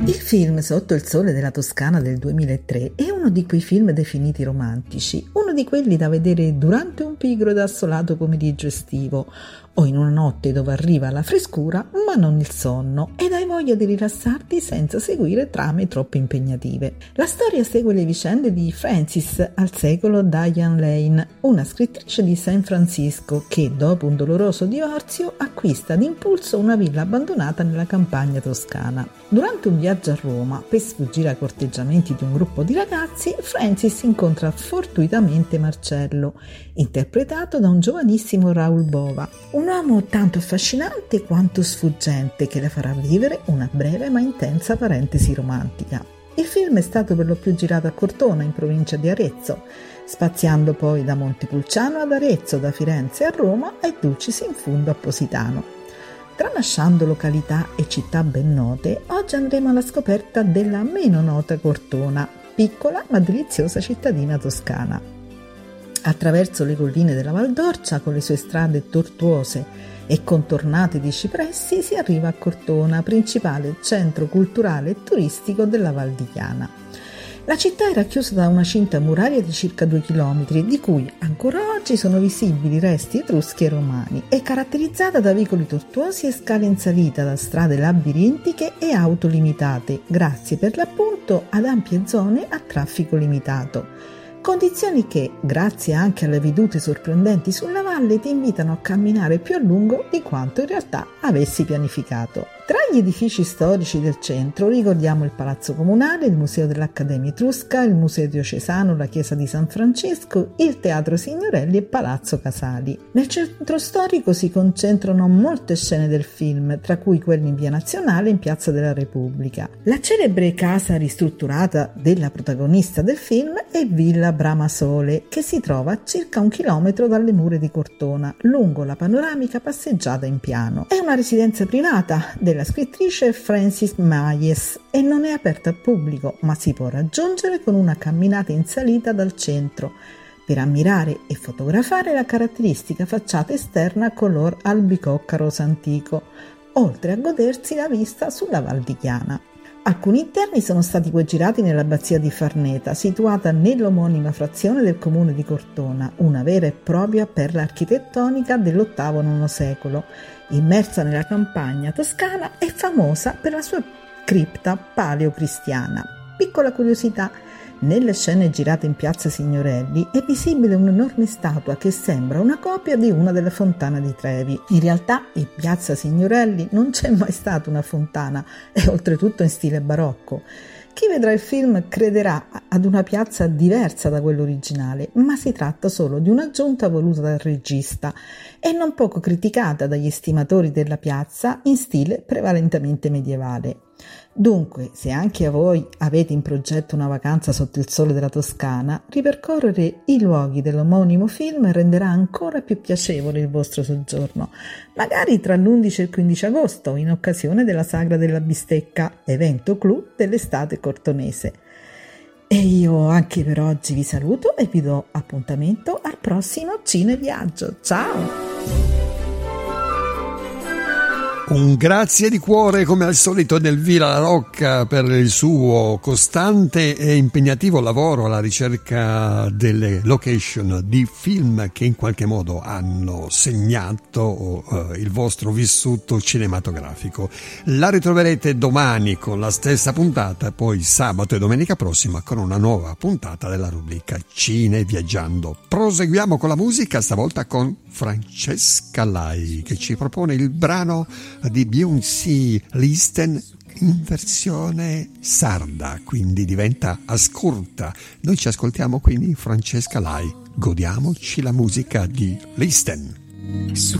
Il film Sotto il sole della Toscana del 2003 è uno di quei film definiti romantici, uno di quelli da vedere durante un pigro ed assolato pomeriggio estivo o in una notte dove arriva la frescura ma non il sonno ed hai voglia di rilassarti senza seguire trame troppo impegnative. La storia segue le vicende di Frances, al secolo Diane Lane, una scrittrice di San Francisco che dopo un doloroso divorzio acquista d'impulso una villa abbandonata nella campagna toscana. Durante un viaggio a Roma, per sfuggire ai corteggiamenti di un gruppo di ragazzi, Frances incontra fortuitamente Marcello, interpretato da un giovanissimo Raoul Bova, un uomo tanto affascinante quanto sfuggente che le farà vivere una breve ma intensa parentesi romantica. Il film è stato per lo più girato a Cortona, in provincia di Arezzo, spaziando poi da Montepulciano ad Arezzo, da Firenze a Roma e Dulcis in fundo a Positano. Tralasciando località e città ben note, oggi andremo alla scoperta della meno nota Cortona, piccola ma deliziosa cittadina toscana. Attraverso le colline della Val d'Orcia, con le sue strade tortuose e contornate di cipressi, si arriva a Cortona, principale centro culturale e turistico della Val di Chiana. La città è racchiusa da una cinta muraria di circa 2 chilometri, di cui ancora oggi sono visibili resti etruschi e romani. È caratterizzata da vicoli tortuosi e scale in salita, da strade labirintiche e auto limitate, grazie per l'appunto ad ampie zone a traffico limitato. Condizioni che, grazie anche alle vedute sorprendenti sulla valle, ti invitano a camminare più a lungo di quanto in realtà avessi pianificato. Tra gli edifici storici del centro ricordiamo il Palazzo Comunale, il Museo dell'Accademia Etrusca, il Museo Diocesano, la Chiesa di San Francesco, il Teatro Signorelli e Palazzo Casali. Nel centro storico si concentrano molte scene del film, tra cui quelle in Via Nazionale e in Piazza della Repubblica. La celebre casa ristrutturata della protagonista del film è Villa Bramasole, che si trova a circa 1 chilometro dalle mura di Cortona, lungo la panoramica passeggiata in piano. È una residenza privata della scrittrice Frances Mayes e non è aperta al pubblico, ma si può raggiungere con una camminata in salita dal centro per ammirare e fotografare la caratteristica facciata esterna color albicocca rosa antico, oltre a godersi la vista sulla Val di Chiana. Alcuni interni sono stati poi girati nell'abbazia di Farneta, situata nell'omonima frazione del comune di Cortona, una vera e propria perla architettonica dell'VIII-IX secolo, immersa nella campagna toscana e famosa per la sua cripta paleocristiana. Piccola curiosità: nelle scene girate in Piazza Signorelli è visibile un'enorme statua che sembra una copia di una delle fontane di Trevi. In realtà in Piazza Signorelli non c'è mai stata una fontana e oltretutto in stile barocco. Chi vedrà il film crederà ad una piazza diversa da quella originale, ma si tratta solo di un'aggiunta voluta dal regista e non poco criticata dagli estimatori della piazza in stile prevalentemente medievale. Dunque, se anche a voi avete in progetto una vacanza sotto il sole della Toscana, ripercorrere i luoghi dell'omonimo film renderà ancora più piacevole il vostro soggiorno, magari tra l'11 e il 15 agosto, in occasione della Sagra della Bistecca, evento clou dell'estate cortonese. E io anche per oggi vi saluto e vi do appuntamento al prossimo Cineviaggio. Ciao! Un grazie di cuore come al solito ad Elvira La Rocca per il suo costante e impegnativo lavoro alla ricerca delle location di film che in qualche modo hanno segnato il vostro vissuto cinematografico. La ritroverete domani con la stessa puntata, poi sabato e domenica prossima con una nuova puntata della rubrica Cine Viaggiando. Proseguiamo con la musica, stavolta con Francesca Lai, che ci propone il brano di Beyoncé, Listen, in versione sarda, quindi diventa ascolta. Noi ci ascoltiamo quindi Francesca Lai, godiamoci la musica di Listen.